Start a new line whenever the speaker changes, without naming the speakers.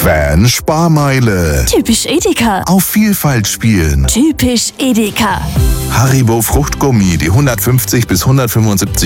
Fan-Sparmeile.
Typisch Edeka.
Auf Vielfalt spielen.
Typisch Edeka.
Haribo Fruchtgummi, die 150 bis 175